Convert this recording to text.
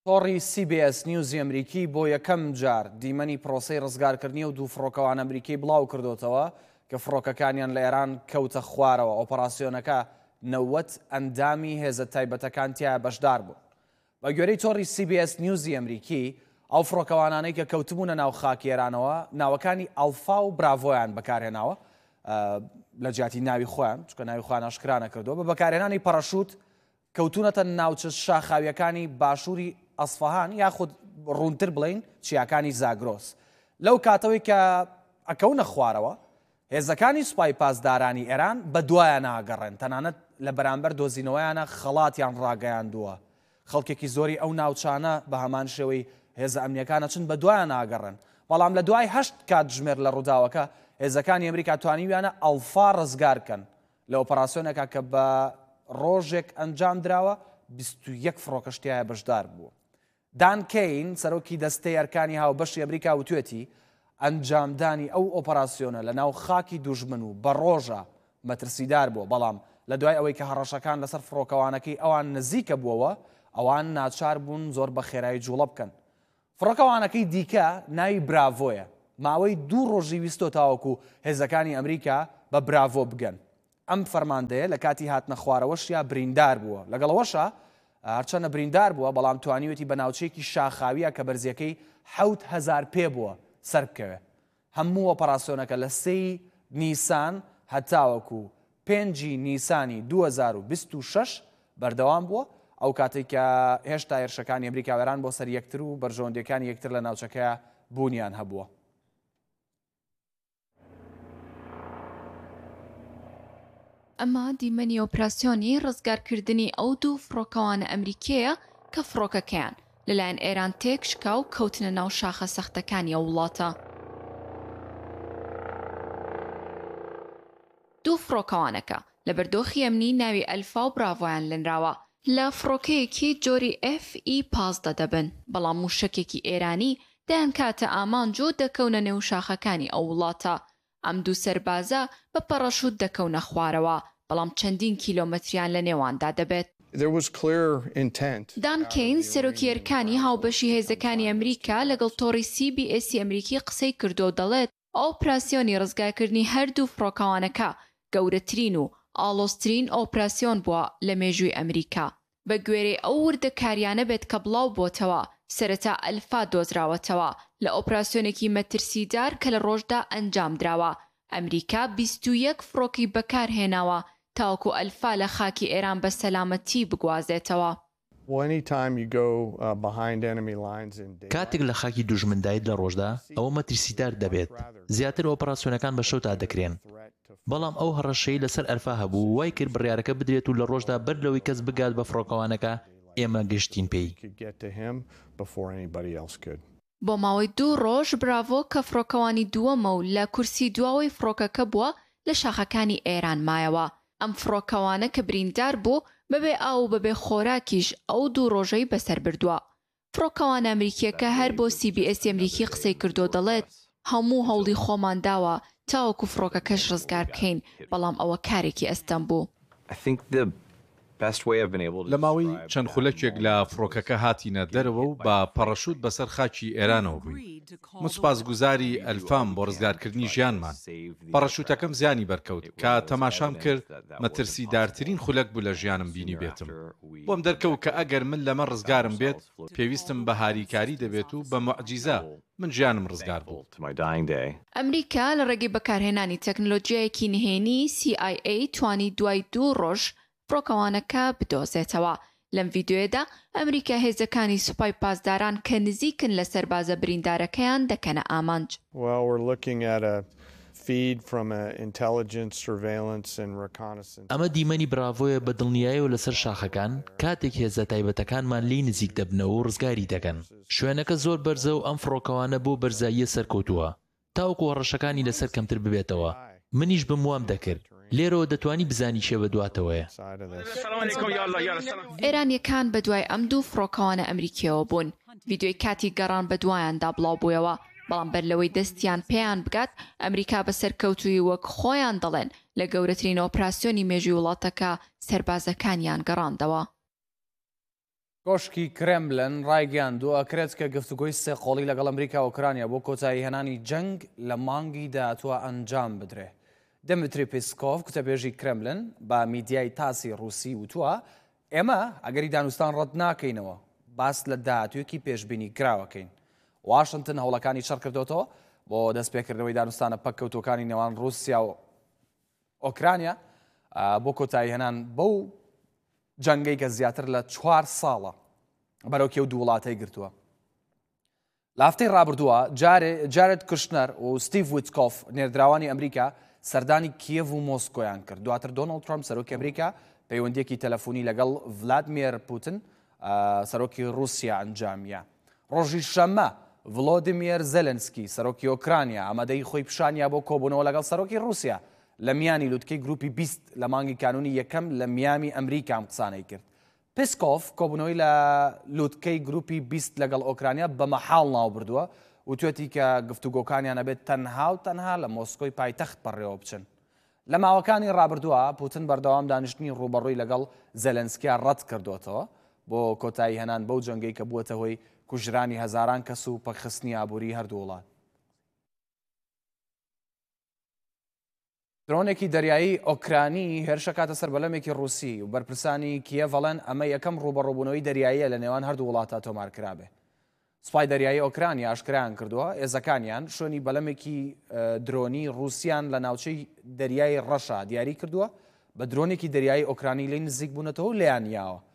تۆڕی CBS نیوزی ئەمریکی بۆ یەکەم جار دیمەنی پرۆسەی ڕزگارکردنی و دوو فڕۆکەوان ئەمریکی بڵاو کردوتەوە کە فڕۆکەکانیان لە ئێران کەوتە خوارەوە. ئۆپەراسیۆنەکە 90 ئەندامی هێزە تایبەتەکان تایە بەشدار بوون. بە گوێرەی تۆڕی CBS نیوزی ئەمریکی ئەو فڕۆکەوانانەی کە کەوتبوونە ناو خاکی ئێرانەوە ناوەکانی ئەلفا و براڤۆیان بەکارهێناوە لە جیاتی ناوی خۆیان، چونکە ناوی خۆیان ئاشکرا نەکردووە بە بەکارهێنانی پەرەشوت کەوتونەتە ناوچە شاخاویەکانی باشووری ئەسفەهان یاخود ڕوونتر بڵین چیاکانی زاگرۆس. لەو کاتەوەی کە ئەکەونە خوارەوە هێزەکانی سوپای پاسدارانی ئێران بە دوایان ناگەڕێن، تەنانەت لە بەرامبەر دۆزینەوەیانە خەڵاتیان ڕاگەیاندووە. خەڵکێکی زۆری ئەو ناوچانە بە هەمان شێوەی هێزە ئەمنیەکانە چن بە دوایان ناگەڕێن. بەڵام لە دوای 8 کات ژمێر لە ڕووداوەکە هێزەکانی ئەمریکا توانیویانە ئەلفا ڕزگارکەن لە ئۆپەراسیۆنێکە کە بە ڕۆژێک ئەنجام دراوە 21 فڕۆکەشتیایە بەشدار بووە. دان کەین سەرۆکی دەستەی ئەرکانی هاوبەشی ئەمریکا وتوێتی ئەنجامدانی ئەو ئۆپەراسیۆنە لە ناو خاکی دوژمن و بە ڕۆژە مەترسیدار بووە، بەڵام لە دوای ئەوەی کە هەڕەشەکان لەسەر فڕۆکەوانەکەی ئەوان نزیکە بووەوە ئەوان ناچار بوون زۆر بە خێرایی جوڵە بکەن. فڕۆکەوانەکەی دیکە ناوی براڤۆیە، ماوەی 2 ڕۆژی ویستۆ تاوەکو هێزەکانی ئەمریکا بە براڤۆ بگەن. ئەم فەرماندەیە لە کاتی هاتنە خوارەوەشیا بریندار بووە، لەگەڵەوەشە هەرچەنە بریندار بووە بەڵام توانیوەتی بە ناوچەیەکی شاخاویە کە بەرزیەکەی 7000 پێ بووە سەر بکەوێ. هەموو ئۆپەراسیۆنەکە لە 3 نیسان هەتاوەکو 5 نیسانی 2026 بەردەوام بووە، ئەو کاتێک کە هێشتا هێرشەکانی ئەمریکا و ئێران بۆ سەر یەکتر و بەرژەوەندەکانی یەکتر لە ناوچەکەیە بوونیان هەبووە. ئەمە دیمەنی ئۆپراسیۆنی ڕزگارکردنی ئەو دوو فڕۆکەوانە ئەمریکیە کە فڕۆکەکەیان لەلایەن ئێران تێک شکا و کەوتنە ناو شاخە سەختەکانی ئەو وڵاتە. دوو فڕۆکەوانەکە لە بەردۆخی ئەمنی ناوی ئەلفا و براڤۆیان لێنراوە، لە فڕۆکەیەکی جۆری FE-15 دەبن، بەڵام موشکێکی ئێرانی دەیان کاتە ئامانج و دەکەونە نێو شاخەکانی ئەو وڵاتە. ئەم دوو سەربازە بە پەڕەشوت دەکەونە خوارەوە، بەڵام چەندین کیلۆمەتریان لە نێواندا دەبێت. دان کەین سەرۆکی ئەرکانی هاوبەشی هێزەکانی ئەمریکا لەگەڵ تۆڕی CBS ئەمریکی قسەی کردو و دەڵێت ئۆپراسیۆنی ڕزگارکردنی هەردوو فڕۆکەوانەکە گەورەترین و ئاڵۆزترین ئۆپراسیۆن بووە لە مێژووی ئەمریکا. بە گوێرەی ئەو وردەکاریانە بێت کە بڵاو بۆتەوە سەرەتا ئەلفا دۆزراوەتەوە لە ئۆپراسیۆنێکی مەترسیدار کە لە ڕۆژدا ئەنجام دراوە. ئەمریکا 21 فڕۆکی بەکارهێناوە تاوەکو ئەلفا لە خاکی ئێران بە سەلامەتی بگوازێتەوە. کاتێک لە خاکی دوژمندایت لە ڕۆژدا ئەوە مەترسیدار دەبێت، زیاتر ئۆپەراسیۆنەکان بە شەوتا دەکرێن. بەڵام ئەو هەڕەشەی لەسەر ئەلفا هەبوو وای کرد بڕیارەکە بدرێت و لە ڕۆژدا بەر لەوەی کەس بگات بە فڕۆکەوانەکە ئێمە گەشتین پێی. بۆ ماوەی 2 ڕۆژ براڤۆ کە فڕۆکەوانی دووەمە و لە کورسی دواوەی فڕۆکەکە بووە لە شاخەکانی ئێران مایەوە. ئەم فڕۆکەوانە کە بریندار بوو بەبێ ئاو و بەبێ خۆراکیش ئەو 2 ڕۆژەی بەسەر بردووە. فڕۆکەوان ئەمریکیەکە هەر بۆ CBS ئەمریکی قسەی کردو دەڵێت هەموو هەوڵی خۆمان داوە تاوەکو فڕۆکەکەش ڕزگار بکەین، بەڵام ئەوە کارێکی ئەستەم بوو. لە ماوەی چەند خولەکێک لە فڕۆکەکە هاتینە دەرەوە و بە پەڕەشوت بەسەر خاکی ئێرانەوە بووین. سوپاسگوزاری ئەلفام بۆ ڕزگارکردنی ژیانمان. پەڕەشوتەکەم زیانی بەرکەوت کە تەماشام کرد مەترسیدارترین خولەک بوو لە ژیانم بینی بێتم. بۆم دەرکەوت کە ئەگەر من لەمە ڕزگارم بێت پێویستم بە هاریکاری دەبێت و بە موعجیزە من ژیانم ڕزگار بوو. ئەمریکا لە ڕێگەی بەکارهێنانی تەکنۆلۆژیایەکی نهێنی CIA توانی دوای 2 ڕۆژ فڕۆکەوانەکە بدۆزێتەوە. لەم ڤیدیۆیەدا ئەمریکا هێزەکانی سوپای پاسداران کە نزیکن لە سەربازە بریندارەکەیان دەکەنە ئامانج. ئەمە دیمەنی براڤۆیە بە دڵنیاییەوە لەسەر شاخەکان کاتێک هێزە تایبەتەکانمان لی نزیک دەبنەوە و ڕزگاری دەکەن. شوێنەکە زۆر بەرزە و ئەم فڕۆکەوانە بۆ بەرزاییە سەرکەوتووە تاوەکو هەڕەشەکانی لەسەر کەمتر ببێتەوە. منیش بموام دەکرد لێرەوە دەتوانی بزانی شێوە دواتەوەیە. ئێرانیەکان بە دوای ئەم دوو فڕۆکەوانە ئەمریکیەوە بوون. ڤیدیۆی کاتی گەڕان بە دوایاندا بڵاو بوویەوە، بەڵام بەر لەوەی دەستیان پێیان بگات ئەمریکا بە سەرکەوتووی وەک خۆیان دەڵێن لە گەورەترین ئۆپراسیۆنی مێژووی وڵاتەکە سەربازەکانیان گەڕاندەوە. کۆشکی کرێملن ڕایگەیاندووە ئەکرێت کە گفتوگۆی سێ قۆڵی لەگەڵ ئەمریکا و ئوکرانیا بۆ کۆتایی هێنانی جەنگ لە مانگی داهاتووە ئەنجام بدرێ. دمتری پێسکۆڤ کتەبێژی کرێملن بە میدیای تاسی ڕووسی وتووە ئێمە ئەگەری دانوستان ڕەت ناکەینەوە باس لە داهاتوویەکی پێشبینی کراوەکەین. واشنگتن هەوڵەکانی شەڕ کردوتەوە بۆ دەستپێکردنەوەی دانوستانە پەککەوتوەکانی نێوان رووسیا و ئۆکرانیا بۆ کۆتایی هێنان بەو جەنگەی کە زیاتر لە 4 ساڵە بەرەو کێو دوو وڵاتەی گرتووە. لە هەفتەی ڕابردووە جارێت کشنەر و ستیڤ ویتکۆف نێردراوانی ئەمریکا سەردانی کیێڤ و مۆسکۆیان کرد. دواتر دۆناڵد ترامپ سەرۆکی ئەمریکا پەیوەندیەکی تەلەفۆنی لەگەڵ ڤلادیمیر پوتین سەرۆکی رووسیا ئەنجامیە. ڕۆژی شەممە ڤڵۆدیمیر زەلەنسکی سەرۆکی ئۆکرانیا ئامادەی خۆی پیشانیا بۆ کۆبوونەوە لەگەڵ سەرۆکی رووسیا لە میانی لوتکەی گروپی 20 لە مانگی کانونی یەکەم لە میامی ئەمریکا قسانەی کرد. پێسکۆڤ کۆبوونەوەی لە لوتکەی گروپی 20 لەگەڵ ئۆکرانیا بەمەحاڵ ناو بردووە و توێتی کە گفتوگۆکانیان ئەبێت تەنها و تەنها لە مۆسکۆی پایتەخت بەڕێوە بچن. لە ماوەکانی ڕابردووە پوتین بەردەوام دانیشتنی ڕوبەڕووی لەگەڵ زەلەنسکیا ڕەت کردوتەوە بۆ کۆتایی هێنان بەو جەنگەی کە بووەتە هۆی کوژرانی هەزاران کەس و پەکخستنی ئابووری هەردوو وڵات. درۆنێکی دەریایی ئۆکرانی هێرشەکاتە سەر بەلەمێکی ڕووسی و بەرپرسانی کیێڤەڵەن ئەمە یەکەم ڕوبەڕووبوونەوەی دەریاییە لە نێوان هەردوو وڵاتە تۆمارکرابێ. سوپای دەریایی ئۆکرانی ئاشکرایان کردووە ئێزەکانیان شوێنی بەلەمێکی درۆنی رووسیان لە ناوچەی دەریای ڕەشا دیاری کردووە بە درۆنێکی دەریایی ئۆکرانی لێی نزیک بوونەتەوە و لێیان یاوە.